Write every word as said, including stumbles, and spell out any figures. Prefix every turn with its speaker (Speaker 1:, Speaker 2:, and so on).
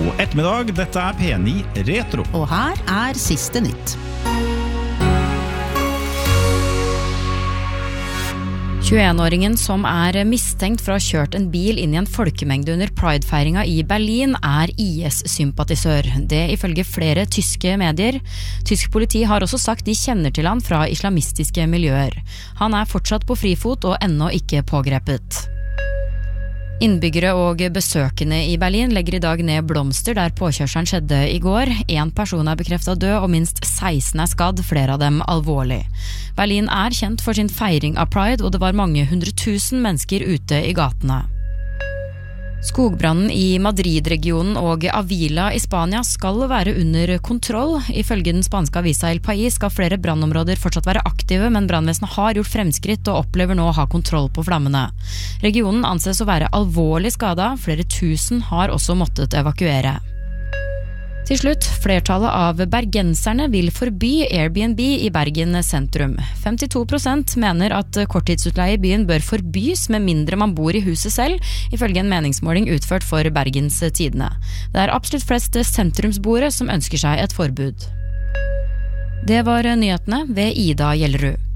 Speaker 1: God ettermiddag, dette er P ni Retro.
Speaker 2: Og her er siste nytt.
Speaker 3: tjueen-åringen som er mistenkt for å ha kjørt en bil inn i en folkemengde under Pride-feiringa i Berlin er I S-sympatisør. Det ifølge flere tyske medier. Tysk politi har også sagt de kjenner til han fra islamistiske miljøer. Han er fortsatt på frifot og ennå ikke pågrepet. Innbyggere og besøkende I Berlin legger I dag ned blomster der påkjørselen skjedde I går. En person er bekreftet død og minst seksten er skadd, flere av dem alvorlig. Berlin er kjent for sin feiring av Pride, og det var mange hundre tusen mennesker ute I gatene. Skogbrannen I Madrid-regionen og Avila I Spania skal være under kontroll. Ifølge den spanske avisa El País skal flere brannområder fortsatt være aktive, men brannvesenet har gjort fremskritt og opplever nå å ha kontroll på flammene. Regionen anses å være alvorlig skadet, flere tusen har også måttet evakuere. Til slutt, flertallet av bergenserne vil forby Airbnb I Bergen sentrum. femtito prosent mener at korttidsutleie I byen bør forbys med mindre man bor I huset selv, ifølge en meningsmåling utført for Bergens Tidende. Det er absolutt flest sentrumsboere som ønsker seg et forbud. Det var nyhetene ved Ida Gjellerud.